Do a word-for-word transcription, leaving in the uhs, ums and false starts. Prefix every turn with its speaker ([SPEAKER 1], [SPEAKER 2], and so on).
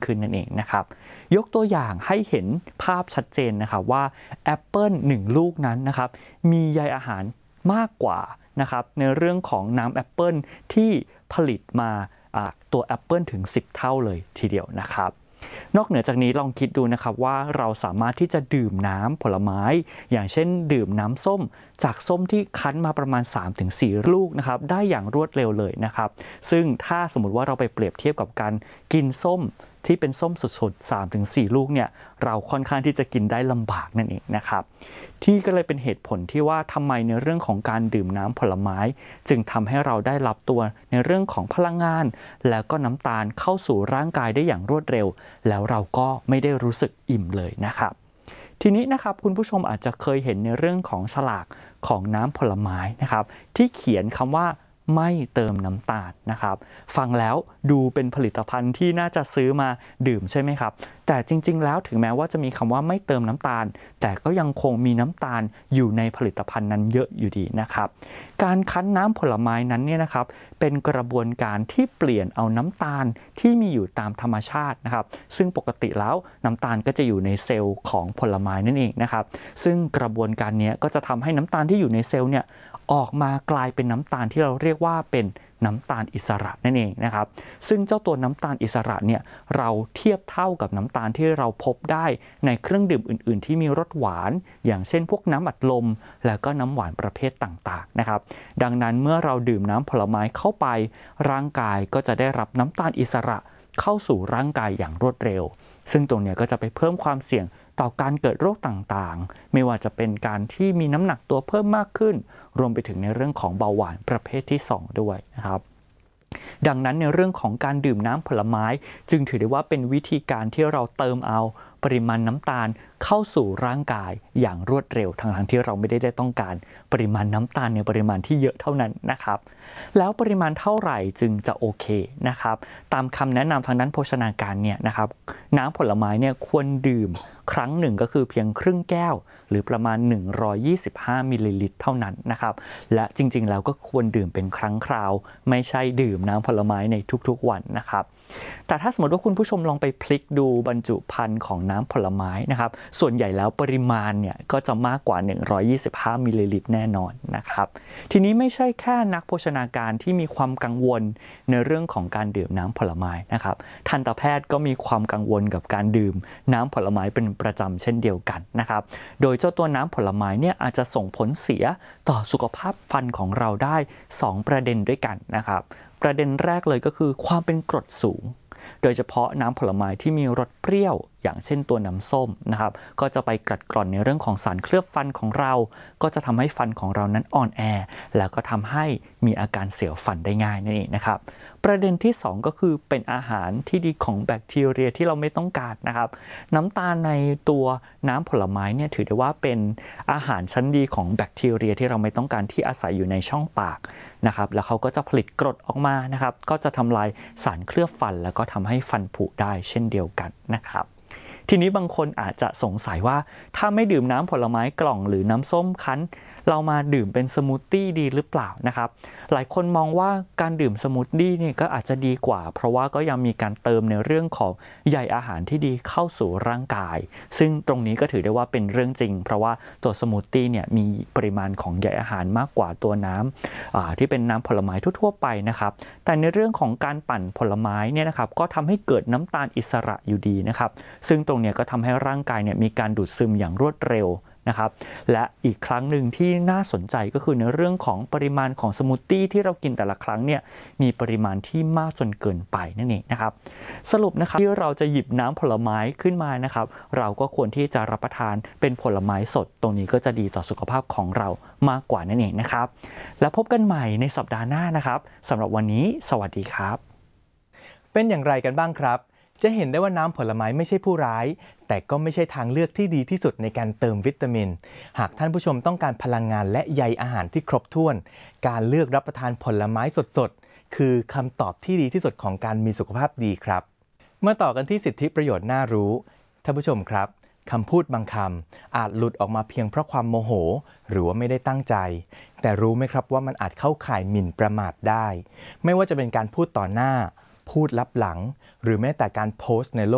[SPEAKER 1] ขึ้นนั่นเองนะครับยกตัวอย่างให้เห็นภาพชัดเจนนะครับว่าแอปเปิลหนึ่งลูกนั้นนะครับมีใยอาหารมากกว่านะครับในเรื่องของน้ำแอปเปิลที่ผลิตมาตัวแอปเปิลถึงสิบเท่าเลยทีเดียวนะครับนอกเหนือจากนี้ลองคิดดูนะครับว่าเราสามารถที่จะดื่มน้ำผลไม้อย่างเช่นดื่มน้ำส้มจากส้มที่คั้นมาประมาณ สามถึงสี่ ลูกนะครับได้อย่างรวดเร็วเลยนะครับซึ่งถ้าสมมุติว่าเราไปเปรียบเทียบกับการกินส้มที่เป็นส้มสดๆ สามถึงสี่ ลูกเนี่ยเราค่อนข้างที่จะกินได้ลำบากนั่นเองนะครับที่ก็เลยเป็นเหตุผลที่ว่าทำไมในเรื่องของการดื่มน้ำผลไม้จึงทำให้เราได้รับตัวในเรื่องของพลังงานแล้วก็น้ำตาลเข้าสู่ร่างกายได้อย่างรวดเร็วแล้วเราก็ไม่ได้รู้สึกอิ่มเลยนะครับทีนี้นะครับคุณผู้ชมอาจจะเคยเห็นในเรื่องของฉลากของน้ำผลไม้นะครับที่เขียนคำว่าไม่เติมน้ำตาลนะครับฟังแล้วดูเป็นผลิตภัณฑ์ที่น่าจะซื้อมาดื่มใช่ไหมครับแต่จริงๆแล้วถึงแม้ว่าจะมีคำว่าไม่เติมน้ำตาลแต่ก็ยังคงมีน้ำตาลอยู่ในผลิตภัณฑ์นั้นเยอะอยู่ดีนะครับการคั้นน้ำผลไม้นั้นเนี่ยนะครับเป็นกระบวนการที่เปลี่ยนเอาน้ำตาลที่มีอยู่ตามธรรมชาตินะครับซึ่งปกติแล้วน้ำตาลก็จะอยู่ในเซลล์ของผลไม้นั่นเองนะครับซึ่งกระบวนการนี้ก็จะทำให้น้ำตาลที่อยู่ในเซลล์เนี่ยออกมากลายเป็นน้ำตาลที่เราเรียกว่าเป็นน้ำตาลอิสระนั่นเองนะครับซึ่งเจ้าตัวน้ำตาลอิสระเนี่ยเราเทียบเท่ากับน้ำตาลที่เราพบได้ในเครื่องดื่มอื่นๆที่มีรสหวานอย่างเช่นพวกน้ำอัดลมแล้วก็น้ำหวานประเภทต่างๆนะครับดังนั้นเมื่อเราดื่มน้ำผลไม้เข้าไปร่างกายก็จะได้รับน้ำตาลอิสระเข้าสู่ร่างกายอย่างรวดเร็วซึ่งตรงนี้ก็จะไปเพิ่มความเสี่ยงต่อการเกิดโรคต่างๆไม่ว่าจะเป็นการที่มีน้ำหนักตัวเพิ่มมากขึ้นรวมไปถึงในเรื่องของเบาหวานประเภทที่สองด้วยนะครับดังนั้นในเรื่องของการดื่มน้ำผลไม้จึงถือได้ว่าเป็นวิธีการที่เราเติมเอาปริมาณน้ำตาลเข้าสู่ร่างกายอย่างรวดเร็วทั้งๆที่เราไม่ได้ต้องการปริมาณน้ำตาลในปริมาณที่เยอะเท่านั้นนะครับแล้วปริมาณเท่าไหร่จึงจะโอเคนะครับตามคำแนะนำทางด้านโภชนาการเนี่ยนะครับน้ำผลไม้เนี่ยควรดื่มครั้งหนึ่งก็คือเพียงครึ่งแก้วหรือประมาณหนึ่งร้อยยี่สิบห้ามิลลิลิตรเท่านั้นนะครับและจริงๆแล้วก็ควรดื่มเป็นครั้งคราวไม่ใช่ดื่มน้ำผลไม้ในทุกๆวันนะครับแต่ถ้าสมมติว่าคุณผู้ชมลองไปพลิกดูบรรจุภัณฑ์ของน้ำผลไม้นะครับส่วนใหญ่แล้วปริมาณเนี่ยก็จะมากกว่าหนึ่งร้อยยี่สิบห้ามิลลิลิตรแน่นอนนะครับทีนี้ไม่ใช่แค่นักโภชนาการที่มีความกังวลในเรื่องของการดื่มน้ำผลไม้นะครับทันตแพทย์ก็มีความกังวลกับการดื่มน้ำผลไม้เป็นประจำเช่นเดียวกันนะครับโดยเจ้าตัวน้ำผลไม้เนี่ยอาจจะส่งผลเสียต่อสุขภาพฟันของเราได้สองประเด็นด้วยกันนะครับประเด็นแรกเลยก็คือความเป็นกรดสูงโดยเฉพาะน้ำผลไม้ที่มีรสเปรี้ยวอย่างเช่นตัวน้ำส้มนะครับก็จะไปกัดกร่อนในเรื่องของสารเคลือบฟันของเราก็จะทำให้ฟันของเรานั้นอ่อนแอแล้วก็ทำให้มีอาการเสียวฟันได้ง่ายนั่นเองนะครับประเด็นที่สองก็คือเป็นอาหารที่ดีของแบคทีเรียที่เราไม่ต้องการนะครับน้ำตาลในตัวน้ำผลไม้เนี่ยถือได้ว่าเป็นอาหารชั้นดีของแบคทีเรียที่เราไม่ต้องการที่อาศัยอยู่ในช่องปากนะครับแล้วเขาก็จะผลิตกรดออกมานะครับก็จะทำลายสารเคลือบฟันแล้วก็ทำให้ฟันผุได้เช่นเดียวกันนะครับทีนี้บางคนอาจจะสงสัยว่าถ้าไม่ดื่มน้ำผลไม้กล่องหรือน้ำส้มคั้นเรามาดื่มเป็นสมูทตี้ดีหรือเปล่านะครับหลายคนมองว่าการดื่มสมูทตี้นี่ก็อาจจะดีกว่าเพราะว่าก็ยังมีการเติมในเรื่องของใยอาหารที่ดีเข้าสู่ร่างกายซึ่งตรงนี้ก็ถือได้ว่าเป็นเรื่องจริงเพราะว่าตัวสมูทตี้เนี่ยมีปริมาณของใยอาหารมากกว่าตัวน้ำที่เป็นน้ำผลไม้ทั่วๆไปนะครับแต่ในเรื่องของการปั่นผลไม้เนี่ยนะครับก็ทำให้เกิดน้ำตาลอิสระอยู่ดีนะครับซึ่งตรงนี้ก็ทำให้ร่างกายเนี่ยมีการดูดซึมอย่างรวดเร็วนะครับและอีกครั้งหนึ่งที่น่าสนใจก็คือในเรื่องของปริมาณของสมูทตี้ที่เรากินแต่ละครั้งเนี่ยมีปริมาณที่มากจนเกินไปนั่นเองนะครับสรุปนะครับที่เราจะหยิบน้ำผลไม้ขึ้นมานะครับเราก็ควรที่จะรับประทานเป็นผลไม้สดตรงนี้ก็จะดีต่อสุขภาพของเรามากกว่านั่นเองนะครับแล้วพบกันใหม่ในสัปดาห์หน้านะครับสำหรับวันนี้สวัสดีครับ
[SPEAKER 2] เป็นอย่างไรกันบ้างครับจะเห็นได้ว่าน้ำผลไม้ไม่ใช่ผู้ร้ายแต่ก็ไม่ใช่ทางเลือกที่ดีที่สุดในการเติมวิตามินหากท่านผู้ชมต้องการพลังงานและใยอาหารที่ครบถ้วนการเลือกรับประทานผลไม้สดๆคือคำตอบที่ดีที่สุดของการมีสุขภาพดีครับมาต่อกันที่สิทธิประโยชน์น่ารู้ท่านผู้ชมครับคำพูดบางคำอาจหลุดออกมาเพียงเพราะความโมโหหรือว่าไม่ได้ตั้งใจแต่รู้ไหมครับว่ามันอาจเข้าข่ายหมิ่นประมาทได้ไม่ว่าจะเป็นการพูดต่อหน้าพูดลับหลังหรือแม้แต่การโพสต์ในโลก